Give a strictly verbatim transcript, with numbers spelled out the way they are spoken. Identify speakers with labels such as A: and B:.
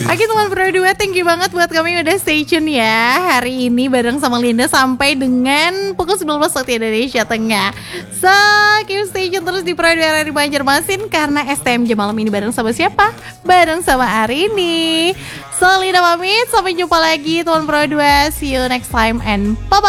A: Oke teman Pro dua, thank you banget buat kami udah stay tune ya hari ini bareng sama Linda sampai dengan pukul sembilan belas waktu Indonesia Tengah. So, keep stay tune terus di Pro dua dari Banjarmasin karena S T M J malam ini bareng sama siapa? Bareng sama Arini. So, Linda pamit, sampai jumpa lagi teman Pro dua. See you next time and bye-bye.